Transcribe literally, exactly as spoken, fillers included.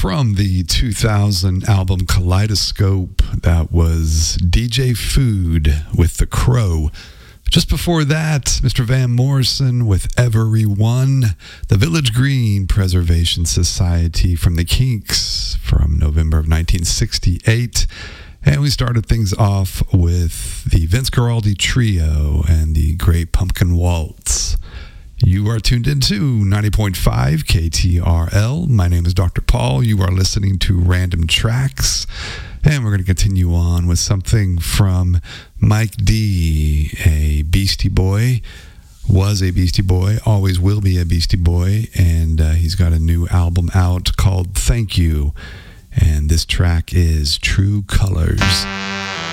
From the two thousand album Kaleidoscope, that was D J Food with The Crow. Just before that, Mister Van Morrison with Everyone, the Village Green Preservation Society from the Kinks from November of nineteen sixty-eight. And we started things off with the Vince Guaraldi Trio and the Great Pumpkin Waltz. You are tuned into ninety point five K T R L. My name is Doctor Paul. You are listening to Random Tracks. And we're going to continue on with something from Mike D, a Beastie Boy. Was a Beastie Boy, always will be a Beastie Boy. And uh, he's got a new album out called Thank You. And this track is True Colors.